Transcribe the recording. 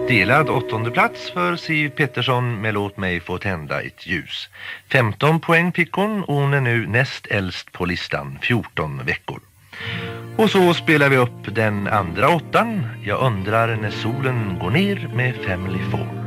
Delad 8:e plats för Siv Pettersson med Låt mig få tända ett ljus. 15 poäng fick hon och hon är nu näst äldst på listan, 14 veckor. Och så spelar vi upp den andra 8:an. Jag undrar när solen går ner med Family Four.